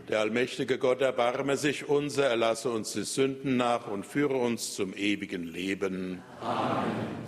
Der allmächtige Gott erbarme sich unser, erlasse uns die Sünden nach und führe uns zum ewigen Leben. Amen.